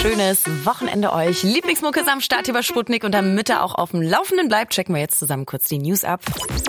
schönes Wochenende euch. Lieblingsmucke ist am Start hier bei Sputnik und damit er auch auf dem Laufenden bleibt, checken wir jetzt zusammen kurz die News ab.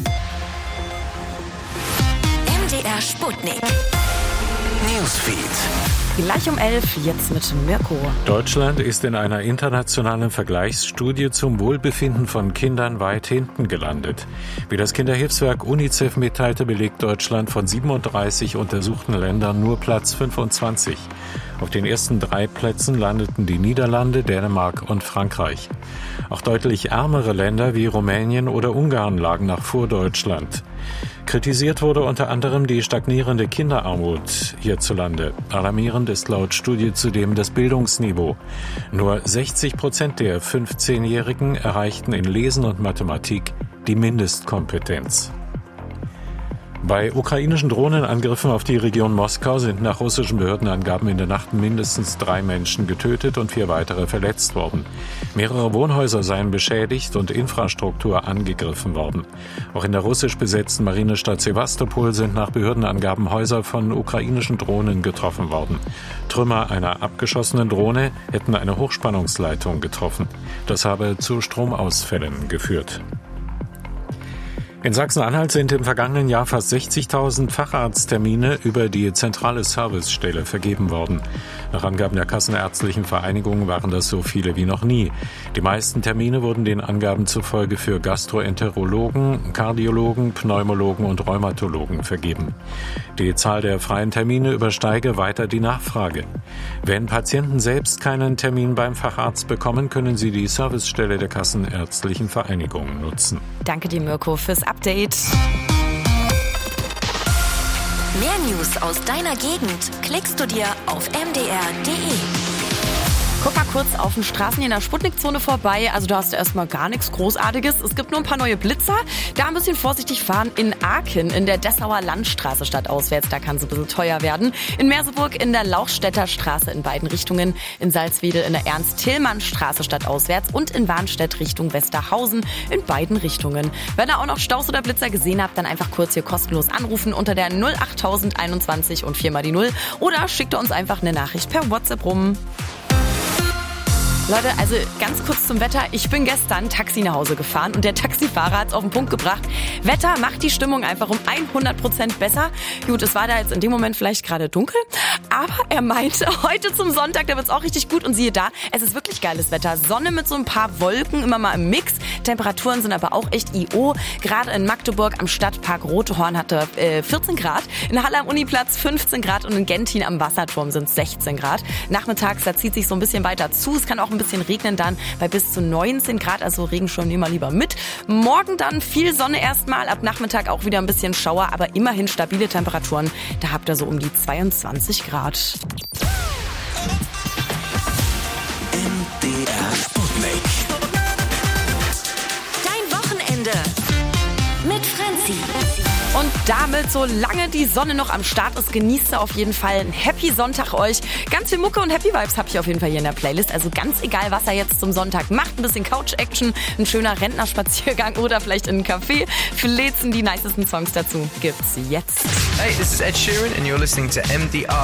MDR Sputnik. Newsfeed. Gleich um 11, jetzt mit Mirko. Deutschland ist in einer internationalen Vergleichsstudie zum Wohlbefinden von Kindern weit hinten gelandet. Wie das Kinderhilfswerk UNICEF mitteilte, belegt Deutschland von 37 untersuchten Ländern nur Platz 25. Auf den ersten 3 Plätzen landeten die Niederlande, Dänemark und Frankreich. Auch deutlich ärmere Länder wie Rumänien oder Ungarn lagen noch vor Deutschland. Kritisiert wurde unter anderem die stagnierende Kinderarmut hierzulande. Alarmierend ist laut Studie zudem das Bildungsniveau. Nur 60% der 15-Jährigen erreichten in Lesen und Mathematik die Mindestkompetenz. Bei ukrainischen Drohnenangriffen auf die Region Moskau sind nach russischen Behördenangaben in der Nacht mindestens 3 Menschen getötet und 4 weitere verletzt worden. Mehrere Wohnhäuser seien beschädigt und Infrastruktur angegriffen worden. Auch in der russisch besetzten Marinestadt Sewastopol sind nach Behördenangaben Häuser von ukrainischen Drohnen getroffen worden. Trümmer einer abgeschossenen Drohne hätten eine Hochspannungsleitung getroffen. Das habe zu Stromausfällen geführt. In Sachsen-Anhalt sind im vergangenen Jahr fast 60.000 Facharzttermine über die zentrale Servicestelle vergeben worden. Nach Angaben der Kassenärztlichen Vereinigung waren das so viele wie noch nie. Die meisten Termine wurden den Angaben zufolge für Gastroenterologen, Kardiologen, Pneumologen und Rheumatologen vergeben. Die Zahl der freien Termine übersteige weiter die Nachfrage. Wenn Patienten selbst keinen Termin beim Facharzt bekommen, können sie die Servicestelle der Kassenärztlichen Vereinigung nutzen. Danke dir, Mirko, fürs Update. Mehr News aus deiner Gegend klickst du dir auf mdr.de. Guck mal kurz auf den Straßen hier in der Sputnik-Zone vorbei. Also da hast du erstmal gar nichts Großartiges. Es gibt nur ein paar neue Blitzer. Da ein bisschen vorsichtig fahren. In Aachen in der Dessauer Landstraße stadtauswärts. Da kann es ein bisschen teuer werden. In Merseburg in der Lauchstädter Straße in beiden Richtungen. In Salzwedel in der Ernst-Thälmann-Straße stadtauswärts. Und in Warnstedt Richtung Westerhausen in beiden Richtungen. Wenn ihr auch noch Staus oder Blitzer gesehen habt, dann einfach kurz hier kostenlos anrufen unter der 08021 und 4 mal die 0. Oder schickt uns einfach eine Nachricht per WhatsApp rum. Leute, also ganz kurz zum Wetter. Ich bin gestern Taxi nach Hause gefahren und der Taxifahrer hat es auf den Punkt gebracht. Wetter macht die Stimmung einfach um 100% besser. Gut, es war da jetzt in dem Moment vielleicht gerade dunkel, aber er meinte, heute zum Sonntag, da wird es auch richtig gut. Und siehe da, es ist wirklich geiles Wetter. Sonne mit so ein paar Wolken, immer mal im Mix. Temperaturen sind aber auch echt I.O. Gerade in Magdeburg am Stadtpark Rotehorn hatte 14 Grad. In Halle am Uniplatz 15 Grad und in Gentin am Wasserturm sind 16 Grad. Nachmittags, da zieht sich so ein bisschen weiter zu. Es kann auch ein bisschen regnen dann bei bis zu 19 Grad, also Regenschirm nehmen wir lieber mit. Morgen dann viel Sonne erstmal, ab Nachmittag auch wieder ein bisschen Schauer, aber immerhin stabile Temperaturen. Da habt ihr so um die 22 Grad. MDR Sputnik. Dein Wochenende mit Franzi. Und damit, solange die Sonne noch am Start ist, genießt ihr auf jeden Fall einen Happy Sonntag euch. Ganz viel Mucke und Happy Vibes habe ich auf jeden Fall hier in der Playlist. Also ganz egal, was ihr jetzt zum Sonntag macht. Ein bisschen Couch-Action, ein schöner Rentnerspaziergang oder vielleicht in einen Café. Für Lädzen die nicesten Songs dazu gibt's jetzt. Hey, this is Ed Sheeran and you're listening to MDR.